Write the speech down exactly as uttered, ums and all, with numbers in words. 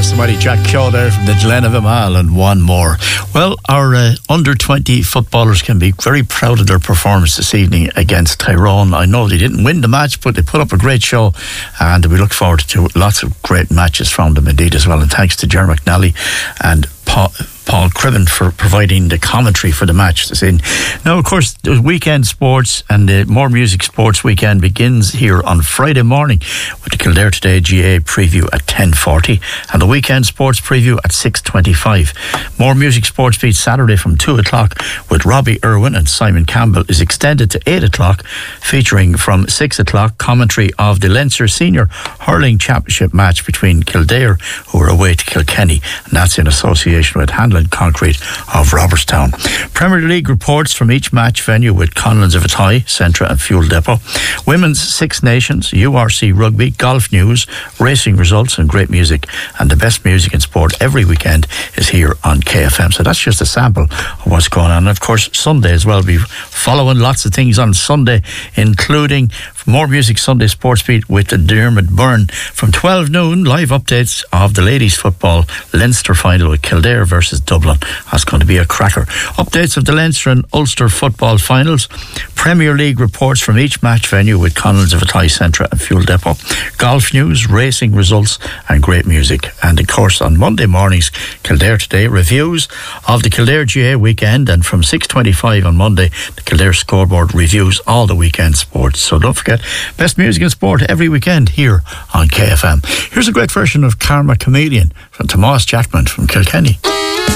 somebody Jack Keogh there from the Glen of Amal and one more. Well, our uh, under twenty footballers can be very proud of their performance this evening against Tyrone. I know they didn't win the match, but they put up a great show, and we look forward to lots of great matches from them indeed as well. And thanks to Jerry McNally and Paul, Paul Cribben for providing the commentary for the match this evening. Now, of course, the weekend sports and the More Music Sports weekend begins here on Friday morning with the Kildare Today G A A preview at ten forty and the weekend sports preview at six twenty-five. More Music Sports Beat Saturday from two o'clock with Robbie Irwin and Simon Campbell is extended to eight o'clock, featuring from six o'clock commentary of the Leinster Senior Hurling Championship match between Kildare, who are away to Kilkenny, and that's in association with Hanlon Concrete of Robertstown. Premier League reports from each match venue with Conlons of Athy, Centra and Fuel Depot. Women's Six Nations, U R C Rugby, golf news, racing results and great music. And the best music and sport every weekend is here on K F M. So that's just a sample of what's going on. And of course, Sunday as well. We'll be following lots of things on Sunday, including More Music Sunday Sports Beat with Dermot Byrne. From twelve noon, live updates of the ladies' football Leinster final with Kildare versus Dublin. That's going to be a cracker. Updates of the Leinster and Ulster football finals. Premier League reports from each match venue with Conlons of Athy, Centra and Fuel Depot. Golf news, racing results and great music. And of course, on Monday mornings, Kildare Today reviews of the Kildare G A A weekend, and from six twenty-five on Monday, the Kildare Scoreboard reviews all the weekend sports. So don't forget, best music and sport every weekend here on K F M. Here's a great version of Karma Chameleon from Tomas Jackman from Kilkenny.